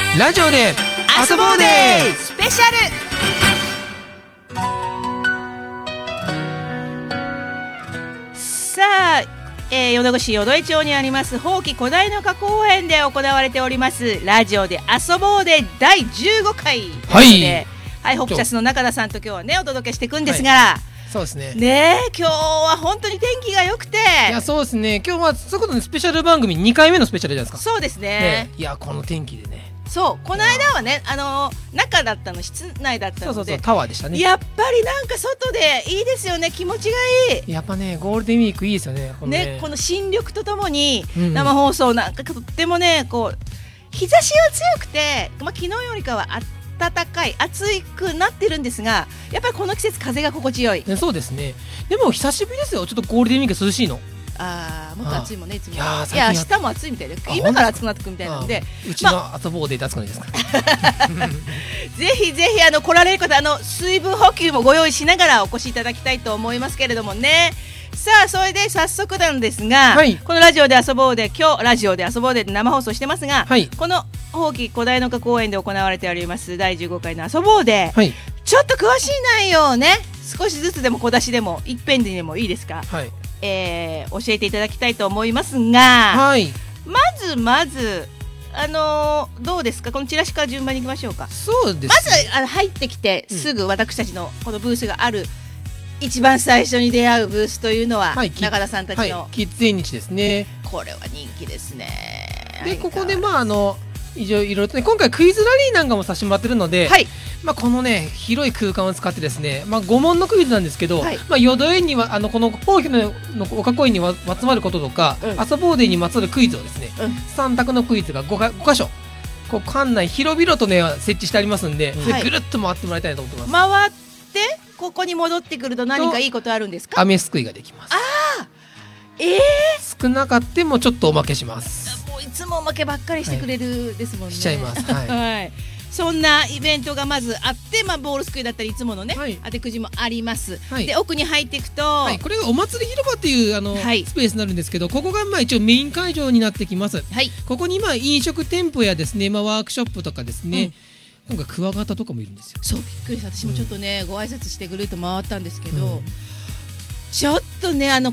ラジオで遊ぼうでスペシャル。さあ、淀串淀江町にあります宝木小鯛の花公園で行われておりますラジオで遊ぼうで第15回ということで、はい、ホクチャスの中田さんと今日はねお届けしていくんですが、 そうですね。 ねえ、今日は本当に天気が良くて、 いや、そうですね。今日はそういうことでスペシャル番組2回目のスペシャルじゃないですか。 そうですね。 いや、この天気でね。 そう、この間はね、中だったの、室内だったので、 そうタワーでしたね。 やっぱりなんか外でいいですよね、気持ちがいい。 やっぱね、ゴールデンウィークいいですよね。 この新緑とともに生放送なんかとってもね、こう日差しは強くて、昨日よりかは暖かい、暑くなってるんですが、やっぱりこの季節風が心地よい。 そうですね。でも久しぶりですよ。ちょっとゴールデンウィーク涼しいの。 もっと暑いもんね、いつも。いや、 明日も暑いみたいで、今から暑くなってくるみたいなので、 うちの遊ぼうで暑くないですか。 ぜひぜひ来られる方、水分補給もご用意しながらお越しいただきたいと思いますけれどもね。さあ、それで早速なんですが、このラジオで遊ぼうで、今日ラジオで遊ぼうで生放送してますが、この宝木小鯛の花公園で行われております第15回の遊ぼうで、ちょっと詳しい内容をね、少しずつでも小出しでも一遍でもいいですか、教えていただきたいと思いますが、まずどうですか、このチラシから順番にいきましょうか。 そうです、ね、 まず入ってきてすぐ私たちのこのブースがある、一番最初に出会うブースというのは、中田さんたちの、 キッズ縁日ですね。 これは人気ですね。 でここでいろいろとね、今回クイズラリーなんかもさせてもらってるので、このね広い空間を使ってですね、5問のクイズなんですけど、淀園にはこの宝木の花公園にまつわることとか、遊ぼうでにまつわるクイズをですね、3択のクイズが5箇所こう館内広々とね設置してありますんで、それぐるっと回ってもらいたいなと思ってます。 回ってここに戻ってくると何かいいことあるんですか？ 飴すくいができます。少なかってもちょっとおまけします。 もういつもおまけばっかりしてくれるですもんね。 しちゃいます。 そんなイベントがまずあって、ボールすくいだったりいつものね、当てくじもあります。で奥に入っていくと、 これがお祭り広場っていうスペースになるんですけど、ここが一応メイン会場になってきます。ここに飲食店舗やですね、ワークショップとかですね、今回クワガタとかもいるんですよ。 そうびっくりした。私もちょっとね、ご挨拶してぐるっと回ったんですけど、ちょっとね